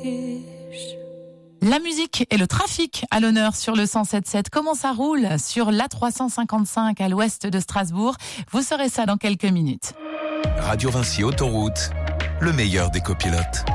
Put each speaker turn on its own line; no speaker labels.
La musique et le trafic à l'honneur sur le 107.7. Comment ça roule sur l'A355 à l'ouest de Strasbourg? Vous saurez ça dans quelques minutes.
Radio Vinci Autoroute, le meilleur des copilotes.